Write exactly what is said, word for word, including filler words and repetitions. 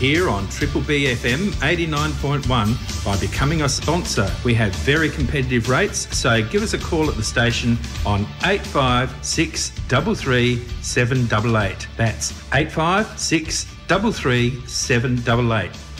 here on Triple B F M eighty-nine point one by becoming a sponsor. We have very competitive rates, so give us a call at the station on eight five six three three seven eight eight. That's eight five six three three seven eight eight.